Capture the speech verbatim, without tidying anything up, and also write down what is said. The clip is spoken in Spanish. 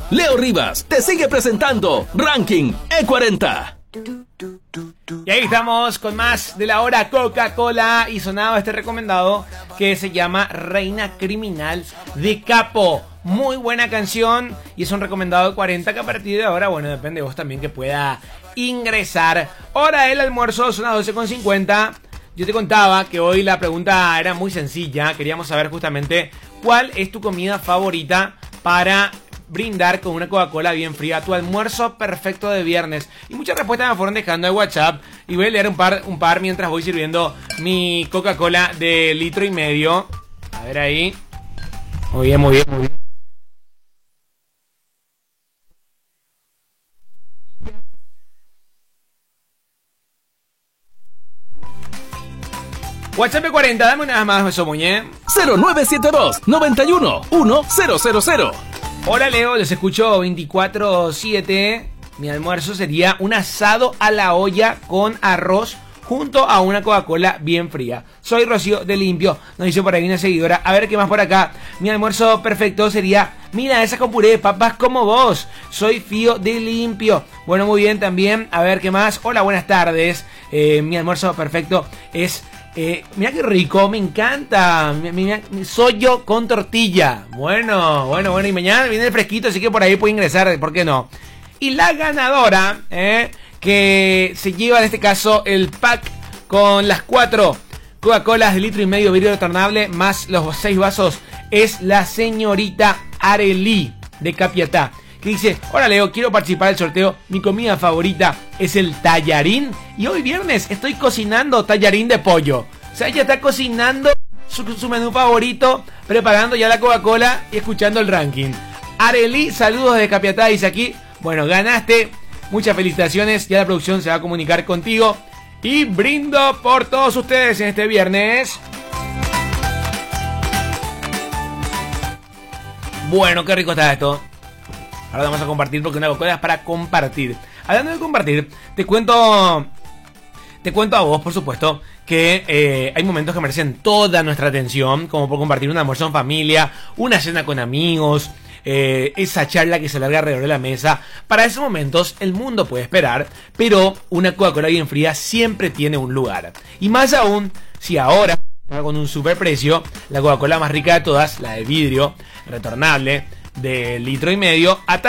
Leo Rivas te sigue presentando Ranking E cuarenta. Y ahí estamos con más de la hora Coca-Cola y sonaba este recomendado que se llama Reina Criminal de Capo. Muy buena canción y es un recomendado de cuarenta que a partir de ahora, bueno, depende de vos también que pueda ingresar. Hora del almuerzo, son las doce con cincuenta. Yo te contaba que hoy la pregunta era muy sencilla. Queríamos saber justamente cuál es tu comida favorita para brindar con una Coca-Cola bien fría, tu almuerzo perfecto de viernes. Y muchas respuestas me fueron dejando de WhatsApp y voy a leer un par, un par mientras voy sirviendo mi Coca-Cola de litro y medio. A ver ahí. Muy bien, muy bien, muy bien. WhatsApp cuarenta, dame una más, eso, muñe. cero nueve siete dos, noventa y uno, uno cero cero cero. Hola Leo, les escucho veinticuatro siete. Mi almuerzo sería un asado a la olla con arroz junto a una Coca-Cola bien fría. Soy Rocío de Limpio, nos dice por ahí una seguidora. A ver qué más por acá. Mi almuerzo perfecto sería milanesa con puré de papas como vos. Soy Fío de Limpio. Bueno, muy bien también. A ver qué más. Hola, buenas tardes. Eh, mi almuerzo perfecto es... Eh, mira qué rico, me encanta. Mira, mira, sollo con tortilla. Bueno, bueno, bueno. Y mañana viene el fresquito, así que por ahí puede ingresar, ¿por qué no? Y la ganadora, eh, que se lleva en este caso el pack con las cuatro Coca-Colas de litro y medio vidrio retornable más los seis vasos, es la señorita Arelí de Capiatá, que dice: hola Leo, quiero participar del sorteo. Mi comida favorita es el tallarín y hoy viernes estoy cocinando tallarín de pollo. O sea, ella está cocinando su, su menú favorito, preparando ya la Coca-Cola y escuchando el ranking. Arelí, saludos desde Capiatá, dice aquí. Bueno, ganaste, muchas felicitaciones. Ya la producción se va a comunicar contigo y brindo por todos ustedes en este viernes. Bueno, qué rico está esto. Ahora vamos a compartir porque una Coca-Cola es para compartir. Hablando de compartir, te cuento Te cuento a vos, por supuesto, que eh, hay momentos que merecen toda nuestra atención, como por compartir un almuerzo en familia, una cena con amigos, eh, esa charla que se alarga alrededor de la mesa. Para esos momentos el mundo puede esperar, pero una Coca-Cola bien fría siempre tiene un lugar. Y más aún, si ahora, con un super precio, la Coca-Cola más rica de todas, la de vidrio, retornable, de litro y medio, a